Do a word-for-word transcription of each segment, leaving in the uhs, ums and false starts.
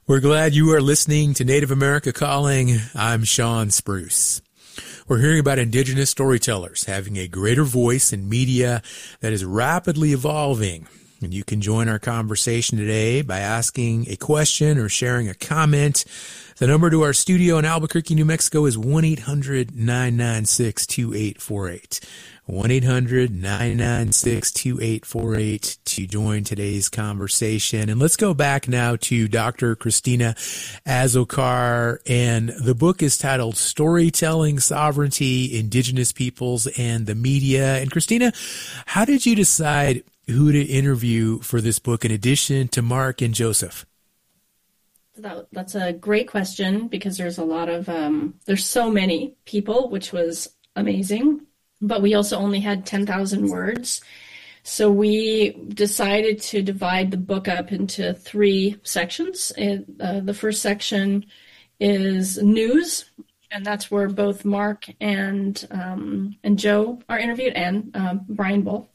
We're glad you are listening to Native America Calling. I'm Sean Spruce. We're hearing about indigenous storytellers having a greater voice in media that is rapidly evolving. And you can join our conversation today by asking a question or sharing a comment. The number to our studio in Albuquerque, New Mexico is one eight hundred nine nine six two eight four eight. one eight hundred nine nine six two eight four eight to join today's conversation. And let's go back now to Doctor Christina Azócar. And the book is titled Storytelling, Sovereignty, Indigenous Peoples, and the Media. And Christina, how did you decide who to interview for this book in addition to Mark and Joseph? That, that's a great question because there's a lot of, um, there's so many people, which was amazing, but we also only had ten thousand words. So we decided to divide the book up into three sections. It, uh, the first section is news, and that's where both Mark and, um, and Joe are interviewed, and um, Brian Bull.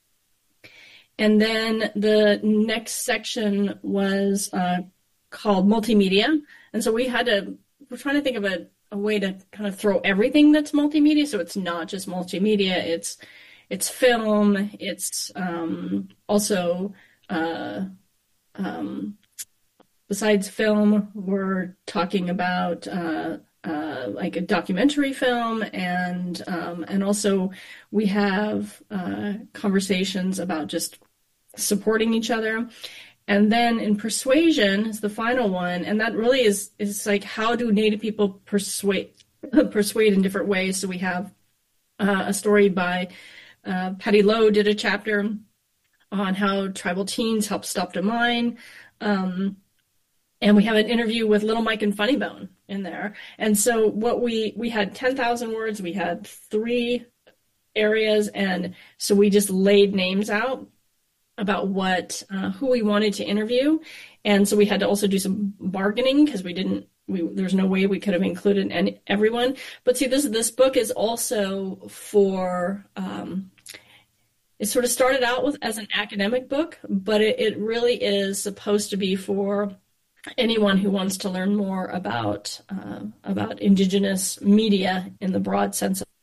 And then the next section was uh, called multimedia. And so we had to, we're trying to think of a, a way to kind of throw everything that's multimedia. So it's not just multimedia, it's it's film, it's um, also, uh, um, besides film, we're talking about uh, uh, like a documentary film, and um, and also we have uh, conversations about just supporting each other. And then in persuasion is the final one, and that really is is like, how do Native people persuade persuade in different ways? So we have uh, a story by uh, Patty Lowe did a chapter on how tribal teens help stop the mine, um, and we have an interview with Little Mike and Funny Bone in there. And so what we we had ten thousand words, we had three areas, and so we just laid names out about what, uh, who we wanted to interview. And so we had to also do some bargaining because we didn't, we, there's no way we could have included any, everyone. But see, this, this book is also for, um, it sort of started out with as an academic book, but it, it really is supposed to be for anyone who wants to learn more about, uh, about indigenous media in the broad sense of.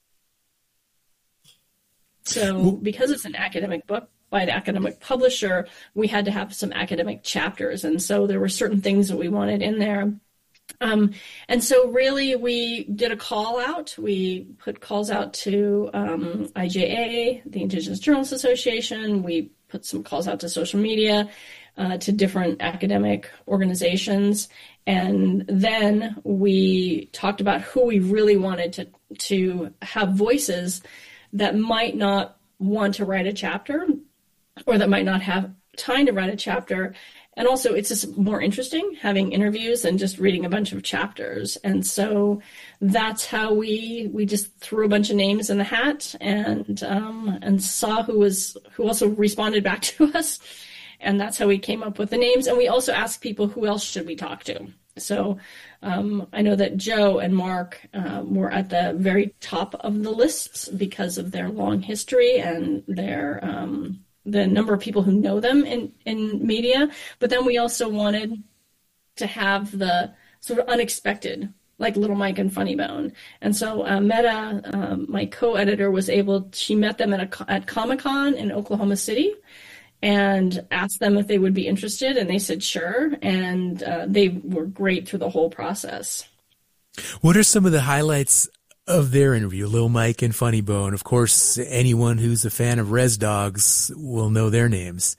So because it's an academic book, by an academic publisher, we had to have some academic chapters. And so there were certain things that we wanted in there. Um, and so really we did a call out. We put calls out to um, I J A, the Indigenous Journalists Association. We put some calls out to social media, uh, to different academic organizations. And then we talked about who we really wanted to, to have voices that might not want to write a chapter, or that might not have time to write a chapter. And also it's just more interesting having interviews than just reading a bunch of chapters. And so that's how we we just threw a bunch of names in the hat, and um, and saw who was who also responded back to us. And that's how we came up with the names. And we also asked people, who else should we talk to? So um, I know that Joe and Mark uh, were at the very top of the lists because of their long history and their um, the number of people who know them in, in media. But then we also wanted to have the sort of unexpected, like Little Mike and Funny Bone. And so uh, Meta, um, my co-editor, was able, she met them at, a, at Comic-Con in Oklahoma City and asked them if they would be interested, and they said sure, and uh, they were great through the whole process. What are some of the highlights of their interview, Little Mike and Funny Bone? Of course, anyone who's a fan of Res Dogs will know their names.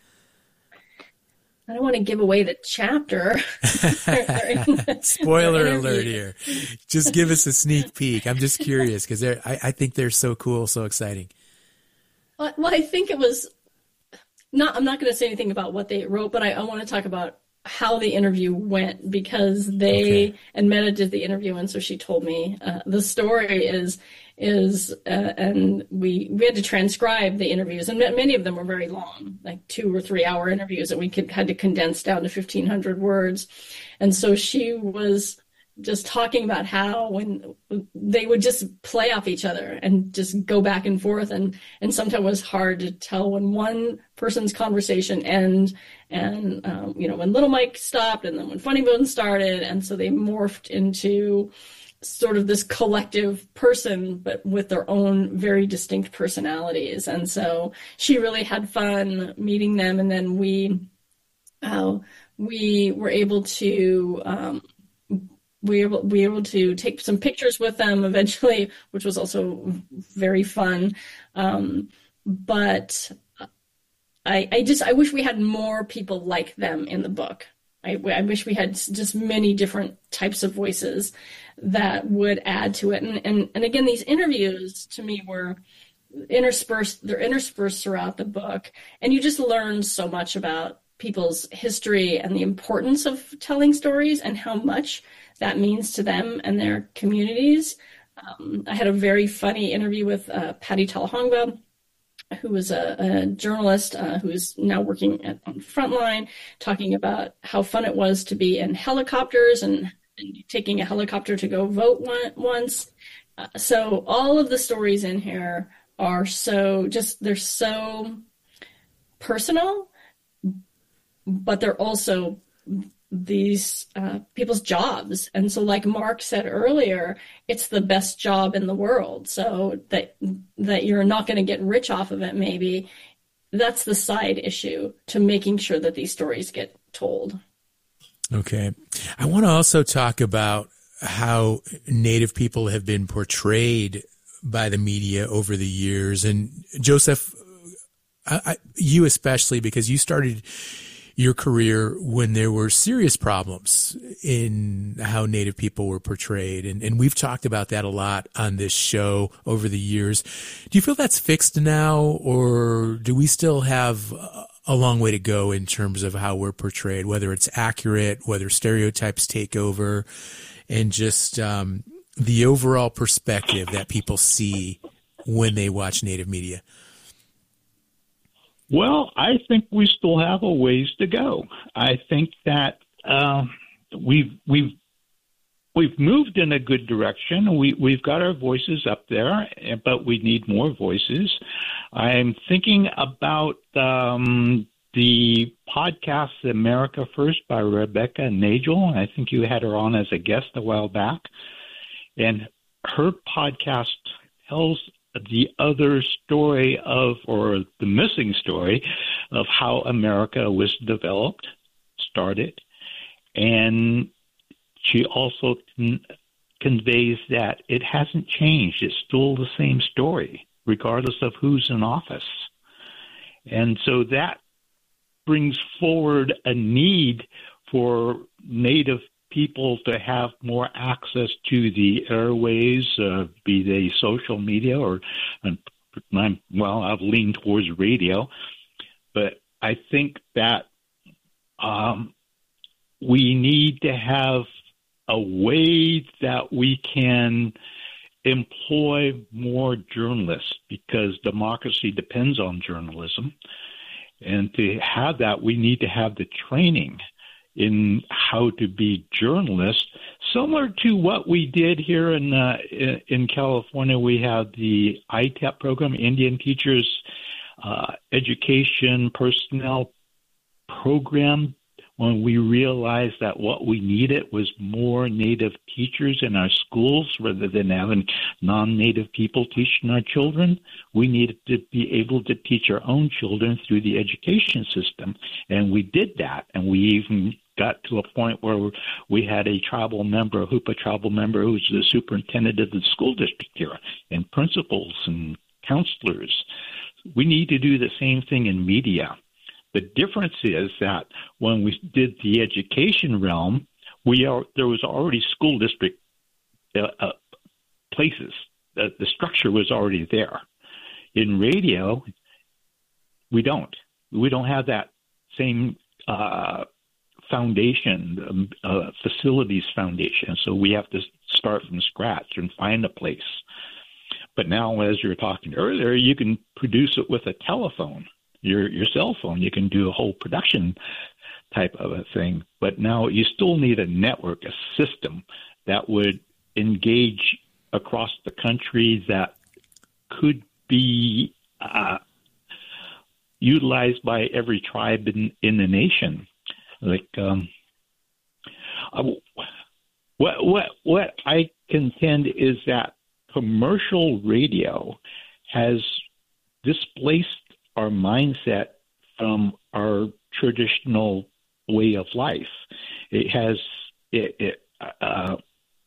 I don't want to give away the chapter. Spoiler alert here. Just give us a sneak peek. I'm just curious because I, I think they're so cool, so exciting. Well, well I think it was not, I'm not going to say anything about what they wrote, but I, I want to talk about how the interview went, because they, okay. and Meta did the interview, and so she told me uh, the story is, is uh, and we we had to transcribe the interviews, and many of them were very long, like two or three hour interviews that we could, had to condense down to fifteen hundred words. And so she was just talking about how when they would just play off each other and just go back and forth, and and sometimes it was hard to tell when one person's conversation ended, and um, you know, when Little Mike stopped, and then when Funny Bone started, and so they morphed into sort of this collective person, but with their own very distinct personalities. And so she really had fun meeting them, and then we uh, we were able to. Um, We were, able, we were able to take some pictures with them eventually, which was also very fun. Um, but I, I just, I wish we had more people like them in the book. I, I wish we had just many different types of voices that would add to it. And, and, and again, these interviews to me were interspersed, they're interspersed throughout the book. And you just learn so much about people's history and the importance of telling stories and how much that means to them and their communities. Um, I had a very funny interview with uh, Patty Talahongba, who was a, a journalist uh, who is now working at, on Frontline, talking about how fun it was to be in helicopters and, and taking a helicopter to go vote one, once. Uh, so all of the stories in here are so just, they're so personal, but they're also these uh, people's jobs. And so like Mark said earlier, it's the best job in the world. So that that you're not going to get rich off of it, maybe. That's the side issue to making sure that these stories get told. Okay. I want to also talk about how Native people have been portrayed by the media over the years. And Joseph, I, I, you especially, because you started your career when there were serious problems in how Native people were portrayed. And, and we've talked about that a lot on this show over the years. Do you feel that's fixed now, or do we still have a long way to go in terms of how we're portrayed, whether it's accurate, whether stereotypes take over, and just um, the overall perspective that people see when they watch Native media? Well, I think we still have a ways to go. I think that uh, we've we've we've moved in a good direction. We we've got our voices up there, but we need more voices. I'm thinking about um, the podcast "America First" by Rebecca Nagel. I think you had her on as a guest a while back, and her podcast tells the other story of, or the missing story of how America was developed, started. And she also con- conveys that it hasn't changed. It's still the same story, regardless of who's in office. And so that brings forward a need for Native people to have more access to the airways, uh, be they social media or, I'm, well, I've leaned towards radio. But I think that um, we need to have a way that we can employ more journalists, because democracy depends on journalism. And to have that, we need to have the training in how to be journalists, similar to what we did here in uh, in California. We have the I T E P program, Indian Teachers uh, Education Personnel Program, when we realized that what we needed was more Native teachers in our schools rather than having non-Native people teaching our children. We needed to be able to teach our own children through the education system, and we did that, and we even got to a point where we had a tribal member, a Hoopa tribal member, who was the superintendent of the school district here, and principals and counselors. We need to do the same thing in media. The difference is that when we did the education realm, we are there was already school district uh, uh, places. The, the structure was already there. In radio, we don't. We don't have that same uh, foundation, um, uh, facilities foundation. So we have to start from scratch and find a place. But now, as you were talking earlier, you can produce it with a telephone, your your cell phone. You can do a whole production type of a thing. But now you still need a network, a system that would engage across the country that could be uh, utilized by every tribe in, in the nation. Like, um, uh, what what what I contend is that commercial radio has displaced our mindset from our traditional way of life. It has. It. it uh,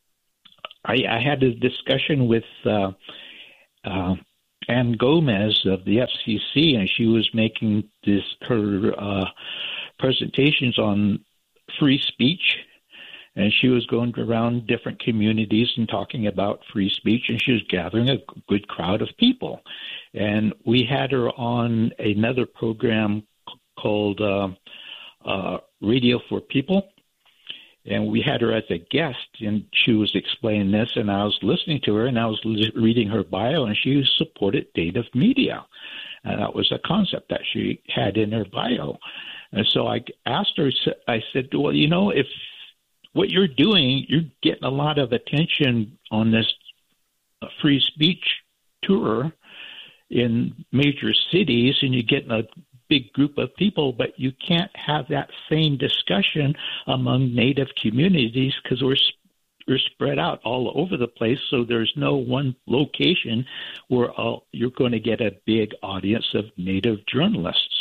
I, I had a discussion with uh, uh, Ann Gomez of the F C C, and she was making this her uh, presentations on free speech, and she was going around different communities and talking about free speech, and she was gathering a good crowd of people. And we had her on another program called uh, uh, Radio for People, and we had her as a guest, and she was explaining this, and I was listening to her, and I was reading her bio, and she supported native media. And that was a concept that she had in her bio. And so I asked her, I said, well, you know, if what you're doing, you're getting a lot of attention on this free speech tour in major cities, and you're getting a big group of people, but you can't have that same discussion among Native communities because we're we're spread out all over the place. So there's no one location where all, you're going to get a big audience of Native journalists.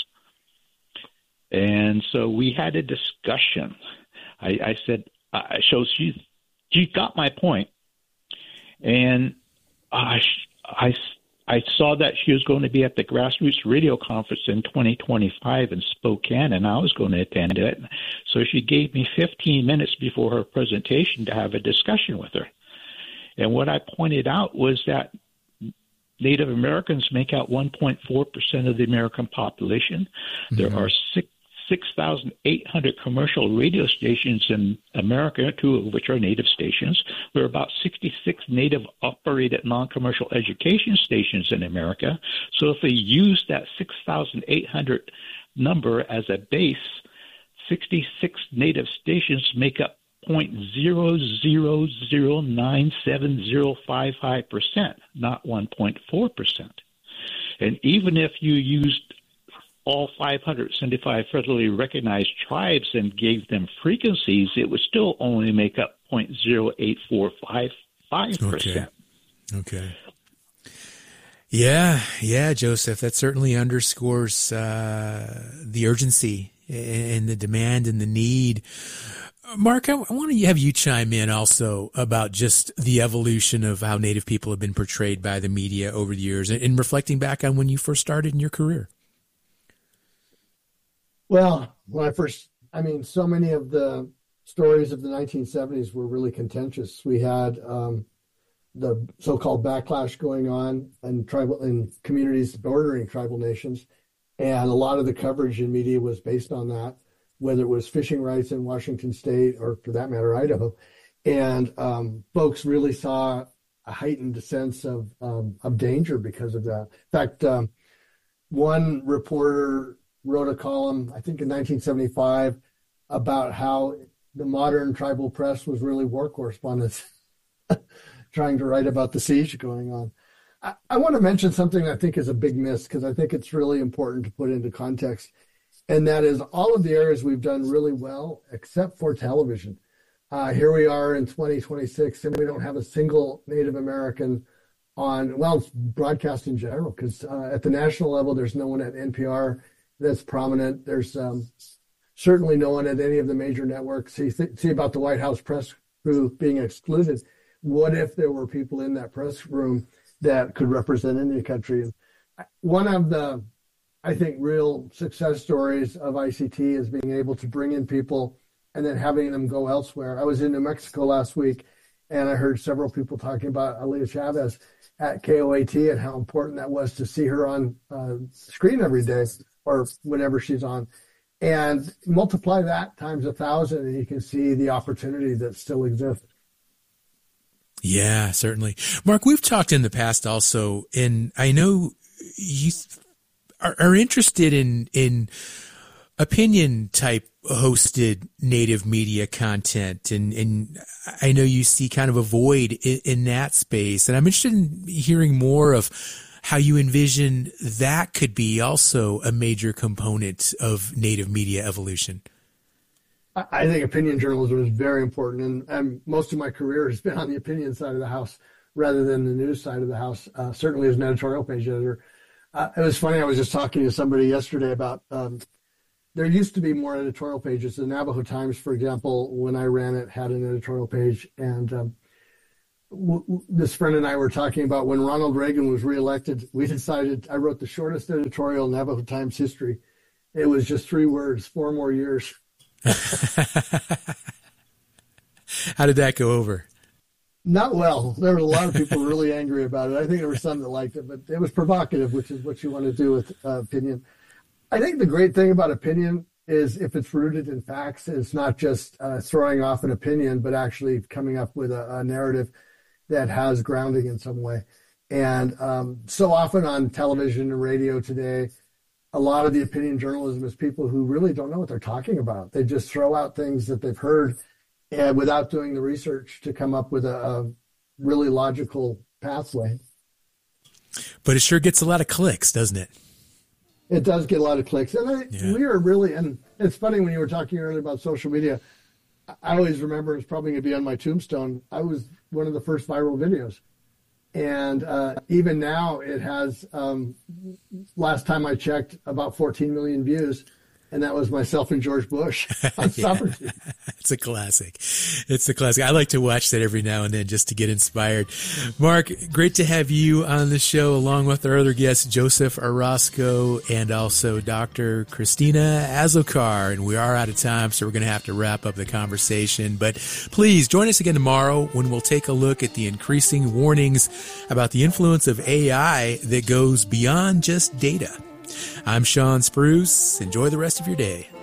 And so we had a discussion. I, I said, uh, so she she got my point, and I I. I saw that she was going to be at the Grassroots Radio Conference in twenty twenty-five in Spokane, and I was going to attend it. So she gave me fifteen minutes before her presentation to have a discussion with her. And what I pointed out was that Native Americans make out one point four percent of the American population. Mm-hmm. There are six six thousand eight hundred commercial radio stations in America, two of which are Native stations. There are about sixty-six Native-operated non-commercial education stations in America. So if we use that six thousand eight hundred number as a base, sixty-six Native stations make up zero point zero zero zero nine seven zero five five percent, not one point four percent. And even if you used all five hundred seventy-five federally recognized tribes and gave them frequencies, it would still only make up zero point zero eight four five five percent. Okay. okay. Yeah, yeah, Joseph, that certainly underscores uh, the urgency and the demand and the need. Mark, I, I want to have you chime in also about just the evolution of how Native people have been portrayed by the media over the years and, and reflecting back on when you first started in your career. Well, when I first, I mean, so many of the stories of the nineteen seventies were really contentious. We had um, the so-called backlash going on in tribal in communities bordering tribal nations, and a lot of the coverage in media was based on that, whether it was fishing rights in Washington State or, for that matter, Idaho. And um, folks really saw a heightened sense of um, of danger because of that. In fact, um, one reporter wrote a column, I think in nineteen seventy-five, about how the modern tribal press was really war correspondents trying to write about the siege going on. I, I want to mention something I think is a big miss, because I think it's really important to put into context, and that is all of the areas we've done really well, except for television. Uh, here we are in twenty twenty-six, and we don't have a single Native American on, well, broadcast in general, because uh, at the national level, there's no one at N P R that's prominent. There's um, certainly no one at any of the major networks. See, th- see about the White House press crew being excluded. What if there were people in that press room that could represent any country? And one of the, I think, real success stories of I C T is being able to bring in people and then having them go elsewhere. I was in New Mexico last week, and I heard several people talking about Aaliyah Chavez at K O A T and how important that was to see her on uh, screen every day, or whenever she's on, and multiply that times a thousand, and you can see the opportunity that still exists. Yeah, certainly. Mark, we've talked in the past also, and I know you are, are interested in, in opinion type hosted native media content, and, and I know you see kind of a void in, in that space. And I'm interested in hearing more of how you envision that could be also a major component of native media evolution. I think opinion journalism is very important, and, and most of my career has been on the opinion side of the house rather than the news side of the house, uh, certainly as an editorial page editor. Uh, it was funny, I was just talking to somebody yesterday about um, there used to be more editorial pages. The Navajo Times, for example, when I ran it, had an editorial page, and um, w- w- this friend and I were talking about when Ronald Reagan was reelected, we decided, I wrote the shortest editorial in Navajo Times history. It was just three words, four more years. How did that go over? Not well. There were a lot of people really angry about it. I think there were some that liked it, but it was provocative, which is what you want to do with uh, opinion. I think the great thing about opinion is if it's rooted in facts, it's not just uh, throwing off an opinion, but actually coming up with a, a narrative that has grounding in some way. And um, so often on television and radio today, a lot of the opinion journalism is people who really don't know what they're talking about. They just throw out things that they've heard and without doing the research to come up with a, a really logical pathway. But it sure gets a lot of clicks, doesn't it? It does get a lot of clicks. And I, yeah. we are really, and it's funny when you were talking earlier about social media, I always remember, it's probably going to be on my tombstone, I was one of the first viral videos. And uh, even now it has, um, last time I checked, about fourteen million views. And that was myself and George Bush on soccer team. It's a classic. It's a classic. I like to watch that every now and then just to get inspired. Mark, great to have you on the show along with our other guests, Joseph Orozco and also Doctor Christina Azokar. And we are out of time, so we're going to have to wrap up the conversation. But please join us again tomorrow when we'll take a look at the increasing warnings about the influence of A I that goes beyond just data. I'm Sean Spruce. Enjoy the rest of your day.